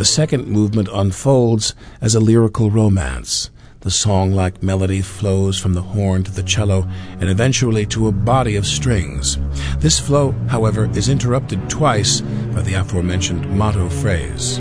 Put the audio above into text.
The second movement unfolds as a lyrical romance. The song-like melody flows from the horn to the cello and eventually to a body of strings. This flow, however, is interrupted twice by the aforementioned motto phrase.